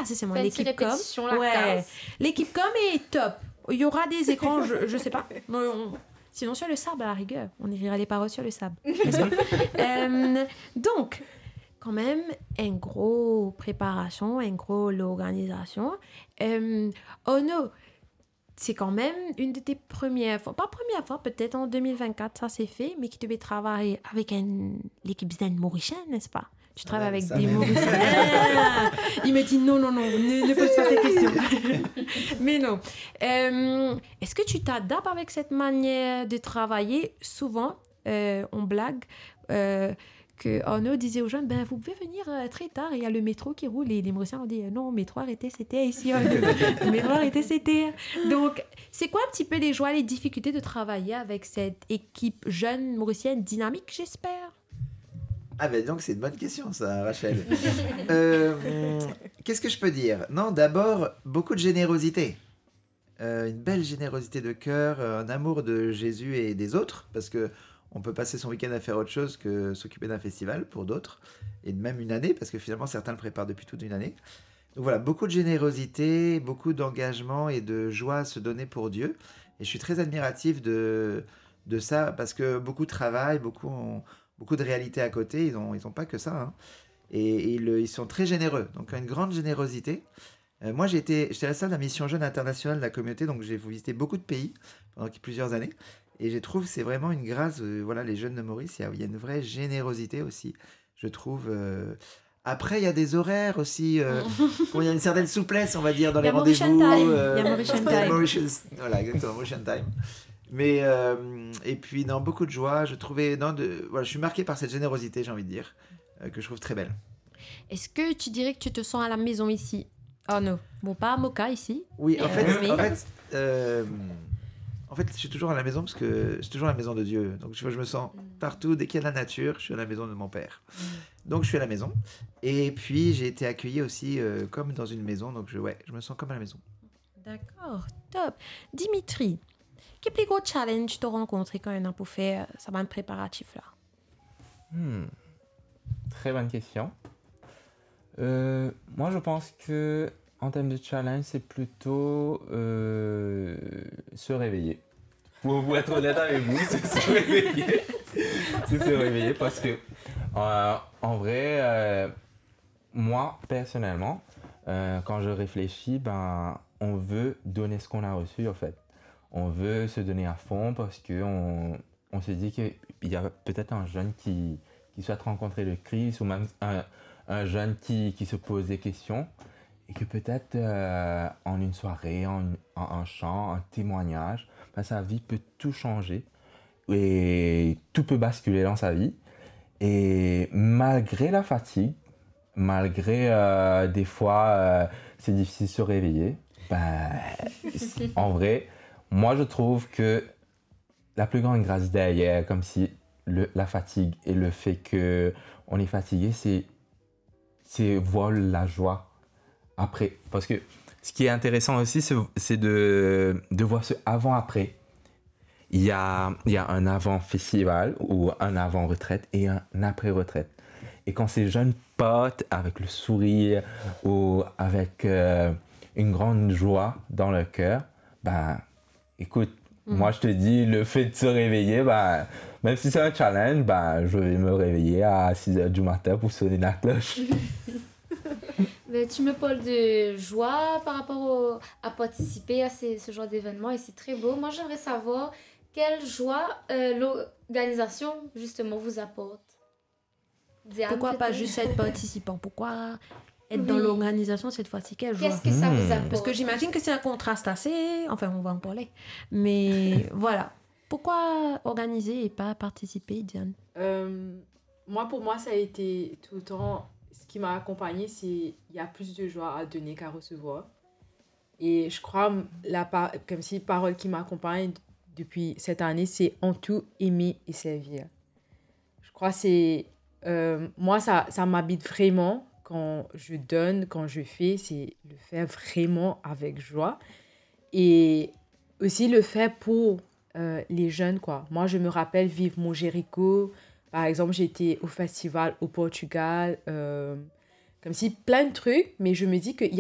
casser, c'est moi. Fais une petite L'équipe com. répétition, la Ouais. casse. L'équipe com est top. Il y aura des écrans, je sais pas. Sinon, sur le sable, à la rigueur, on écrira les paroles sur le sable. N'est-ce pas? Donc, quand même, une grosse préparation, une grosse organisation. Oh non, c'est quand même une de tes premières fois, pas première fois, peut-être en 2024, ça s'est fait, mais qui devait travailler avec l'équipe Zen mauricienne, n'est-ce pas? Tu travailles avec des Mauriciens. Il me dit non, ne pose pas cette question. Mais non. Est-ce que tu t'adaptes avec cette manière de travailler? Souvent, on blague que Arnaud disait aux jeunes, ben, vous pouvez venir très tard, il y a le métro qui roule. Et les Mauriciens ont dit, non, métro arrêté, c'était ici. Le métro arrêté, c'était. Donc, c'est quoi un petit peu les joies, les difficultés de travailler avec cette équipe jeune mauricienne dynamique, j'espère? Ah ben donc c'est une bonne question ça, Rachel. Qu'est-ce que je peux dire? Non, d'abord, beaucoup de générosité. Une belle générosité de cœur, un amour de Jésus et des autres, parce que on peut passer son week-end à faire autre chose que s'occuper d'un festival pour d'autres, et même une année, parce que finalement certains le préparent depuis toute une année. Donc voilà, beaucoup de générosité, beaucoup d'engagement et de joie à se donner pour Dieu. Et je suis très admiratif de ça, parce que beaucoup travaillent, beaucoup de réalités à côté, ils ont pas que ça. Hein. Et ils sont très généreux, donc une grande générosité. Moi, j'étais responsable de la mission jeune internationale de la communauté, donc j'ai visité beaucoup de pays pendant plusieurs années. Et je trouve que c'est vraiment une grâce, voilà, les jeunes de Maurice, il y a une vraie générosité aussi, je trouve. Après, il y a des horaires aussi, il y a une certaine souplesse, on va dire, dans les rendez-vous. Il y a Mauritian Time. Voilà, exactement, Mauritian Time. Mais, et puis, dans beaucoup de joie, je trouvais, voilà, je suis marqué par cette générosité, j'ai envie de dire, que je trouve très belle. Est-ce que tu dirais que tu te sens à la maison ici? Oh non, bon, pas à Moka ici. Oui, en fait, je suis toujours à la maison parce que c'est toujours la maison de Dieu. Donc, je me sens partout. Dès qu'il y a de la nature, je suis à la maison de mon père. Donc, je suis à la maison. Et puis, j'ai été accueilli aussi comme dans une maison. Donc, je me sens comme à la maison. D'accord, top. Dimitri, quel plus gros challenge tu as rencontré quand on a pour faire ça va préparatif là? Très bonne question. Moi, je pense que en termes de challenge, c'est plutôt se réveiller. Pour être honnête avec vous, c'est se réveiller. C'est se réveiller parce que, en vrai, moi, personnellement, quand je réfléchis, on veut donner ce qu'on a reçu, en fait. On veut se donner à fond parce qu'on se dit qu'il y a peut-être un jeune qui souhaite rencontrer le Christ ou même un jeune qui se pose des questions. Et que peut-être en une soirée, en un chant, un témoignage, sa vie peut tout changer et tout peut basculer dans sa vie. Et malgré la fatigue, malgré des fois c'est difficile de se réveiller, en vrai, moi je trouve que la plus grande grâce derrière, comme si la fatigue et le fait qu'on est fatigué, c'est voir la joie. Après, parce que ce qui est intéressant aussi, c'est de voir ce avant-après. Il y a un avant-festival ou un avant-retraite et un après-retraite. Et quand ces jeunes partent avec le sourire ou avec une grande joie dans leur cœur, écoute, moi je te dis, le fait de se réveiller, même si c'est un challenge, je vais me réveiller à 6h du matin pour sonner la cloche. Mais tu me parles de joie par rapport à participer à ce genre d'événement et c'est très beau. Moi, j'aimerais savoir quelle joie l'organisation, justement, vous apporte. Diane, pourquoi pas juste être participant? Pourquoi être dans l'organisation cette fois-ci? Quelle joie? Qu'est-ce que ça vous apporte? Parce que j'imagine que c'est un contraste assez... Enfin, on va en parler. Mais voilà. Pourquoi organiser et pas participer, Diane? Pour moi, ça a été tout le temps... Ce qui m'a accompagnée, c'est qu'il y a plus de joie à donner qu'à recevoir. Et je crois, comme si parole qui m'accompagne depuis cette année, c'est en tout aimer et servir. Je crois que c'est... moi, ça m'habite vraiment quand je donne, quand je fais, c'est le faire vraiment avec joie. Et aussi le faire pour les jeunes, quoi. Moi, je me rappelle vivre mon Jéricho. Par exemple, j'étais au festival au Portugal, comme si plein de trucs, mais je me dis qu'il y